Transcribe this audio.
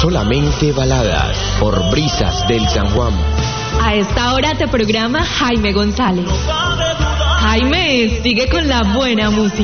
Solamente baladas por Brisas del San Juan. A esta hora te programa Jaime González. Jaime, sigue con la buena música.